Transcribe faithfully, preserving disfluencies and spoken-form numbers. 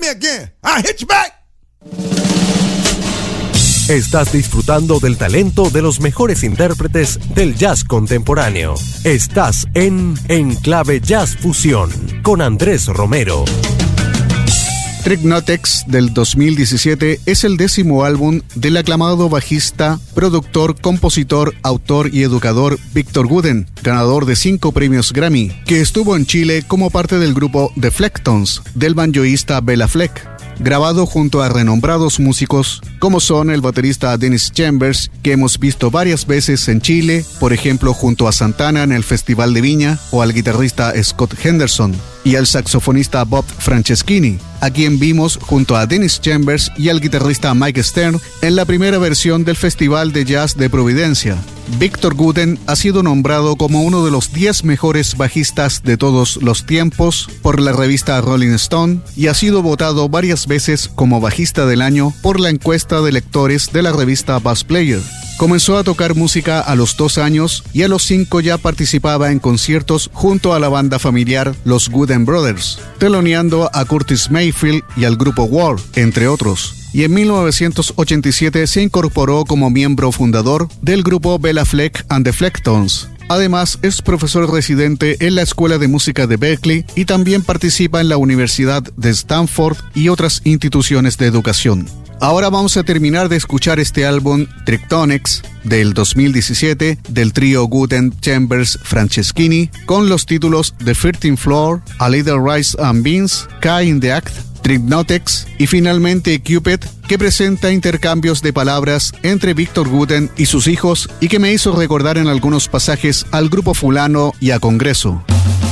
me again. I'll hit you back. Estás disfrutando del talento de los mejores intérpretes del jazz contemporáneo. Estás en Enclave Jazz Fusión con Andrés Romero. Tricknotics del dos mil diecisiete es el décimo álbum del aclamado bajista, productor, compositor, autor y educador Victor Wooten, ganador de cinco premios Grammy, que estuvo en Chile como parte del grupo The Flecktones del banjoísta Bela Fleck, grabado junto a renombrados músicos como son el baterista Dennis Chambers, que hemos visto varias veces en Chile, por ejemplo junto a Santana en el Festival de Viña, o al guitarrista Scott Henderson, y al saxofonista Bob Franceschini, a quien vimos junto a Dennis Chambers y al guitarrista Mike Stern en la primera versión del Festival de Jazz de Providencia. Victor Wooten ha sido nombrado como uno de los diez mejores bajistas de todos los tiempos por la revista Rolling Stone y ha sido votado varias veces como bajista del año por la encuesta de lectores de la revista Bass Player. Comenzó a tocar música a los dos años y a los cinco ya participaba en conciertos junto a la banda familiar Los Wooten Brothers, teloneando a Curtis Mayfield y al grupo War, entre otros. Y en mil novecientos ochenta y siete se incorporó como miembro fundador del grupo Bela Fleck and the Flecktones. Además, es profesor residente en la Escuela de Música de Berkeley y también participa en la Universidad de Stanford y otras instituciones de educación. Ahora vamos a terminar de escuchar este álbum Tricktonics del dos mil diecisiete del trío Wooten Chambers Franceschini con los títulos The thirteenth Floor, A Little Rice and Beans, K in the Act, Tricknotics y finalmente Cupid, que presenta intercambios de palabras entre Victor Wooten y sus hijos y que me hizo recordar en algunos pasajes al grupo fulano y a Congreso.